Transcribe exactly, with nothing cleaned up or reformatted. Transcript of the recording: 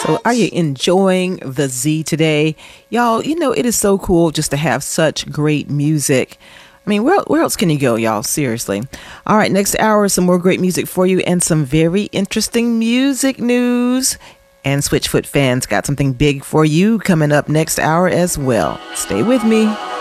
So are you enjoying the Z today? Y'all, you know, it is so cool just to have such great music. I mean, where, where else can you go, y'all? Seriously. All right, next hour, some more great music for you and some very interesting music news. And Switchfoot fans got something big for you coming up next hour as well. Stay with me.